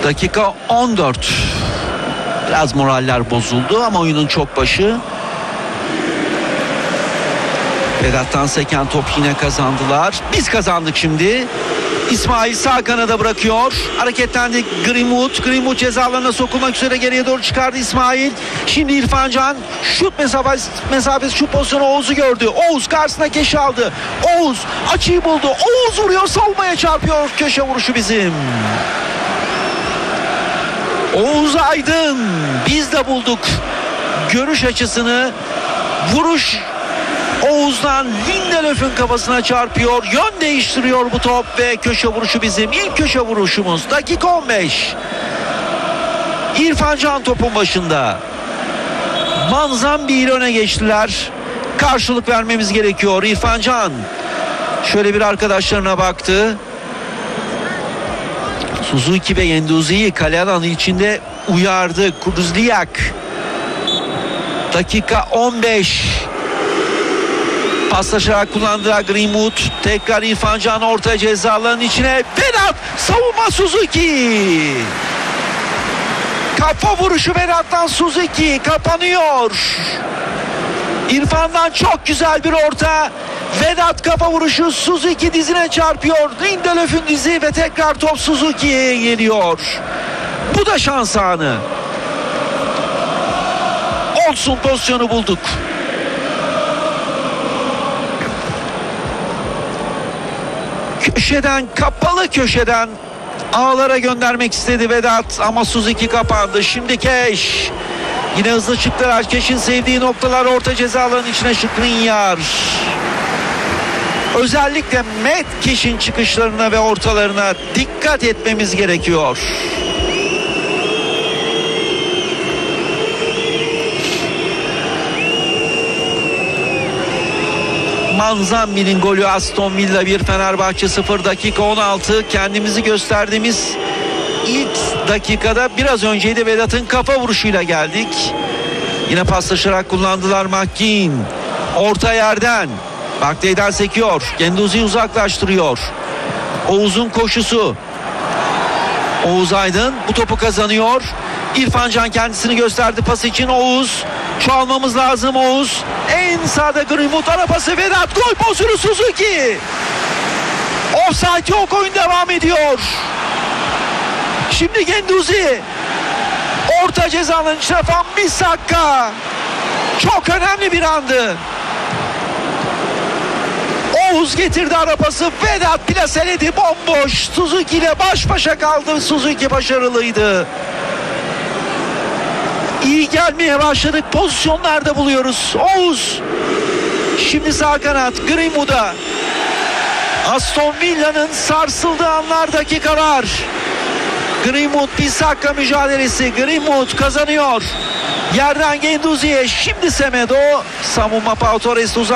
Dakika 14. Biraz moraller bozuldu ama oyunun çok başı. Vedat'tan seken top yine kazandılar. Biz kazandık şimdi. İsmail sağ kanada bırakıyor. Hareketlendi Greenwood. Greenwood ceza alanına sokulmak üzere geriye doğru çıkardı İsmail. Şimdi İrfan Can şut mesafesi şut pozisyonu Oğuz'u gördü. Oğuz karşısına keşi aldı. Oğuz açıyı buldu. Oğuz vuruyor, savunmaya çarpıyor. Köşe vuruşu bizim. Oğuz Aydın, biz de bulduk görüş açısını. Vuruş Oğuz'dan Lindelöf'ün kafasına çarpıyor. Yön değiştiriyor bu top ve köşe vuruşu bizim. İlk köşe vuruşumuz. Dakika 15. İrfan Can topun başında. Manzambi ile öne geçtiler. Karşılık vermemiz gerekiyor. İrfan Can şöyle bir arkadaşlarına baktı. Suzuki ve Yenduzi'yi kale alanı içinde uyardı. Kuduzliyak. Dakika 15. Paslaşarak kullandığı Greenwood. Tekrar İrfan Can orta ceza alanının içine. Vedat savunma Suzuki. Kafa vuruşu Vedat'tan Suzuki. Kapanıyor. İrfan'dan çok güzel bir orta. Vedat kafa vuruşu Suzuki dizine çarpıyor. Lindelöf'ün dizi ve tekrar top Suzuki'ye geliyor. Bu da şans anı. Olsun, pozisyonu bulduk. Köşeden, kapalı köşeden ağlara göndermek istedi Vedat ama Suzuki kapandı. Şimdi Keş. Yine hızlı çıktılar. Keş'in sevdiği noktalar orta ceza alanının içine Skriniar. Özellikle Matt Keş'in çıkışlarına ve ortalarına dikkat etmemiz gerekiyor. Manzambi'nin golü, Aston Villa 1 Fenerbahçe 0. Dakika 16. Kendimizi gösterdiğimiz ilk dakikada biraz önceydi. Vedat'ın kafa vuruşuyla geldik. Yine paslaşarak kullandılar. McKean orta yerden Bakley'den sekiyor. Genduzi'yi uzaklaştırıyor. Oğuz'un koşusu. Oğuz Aydın bu topu kazanıyor. İrfan Can kendisini gösterdi pas için. Oğuz. Çalmamız lazım Oğuz. En sağda Greenwood ara pası. Vedat gol pozisyonu Suzuki. Offside yok, oyun devam ediyor. Şimdi Genduzi. Orta cezanın içine Wan-Bissaka. Çok önemli bir andı. Oğuz getirdi ara pası. Vedat plaseledi, bomboş. Suzuki ile baş başa kaldı. Suzuki başarılıydı. İyi gelmeye başladık. Pozisyonlarda buluyoruz. Oğuz. Şimdi sağ kanat Greenwood'a. Aston Villa'nın sarsıldığı anlar, dakikalar. Greenwood Bissaka mücadelesi. Greenwood kazanıyor. Yerden Genduzi'ye. Şimdi Semedo. Savunma Pau Torres'te uzak.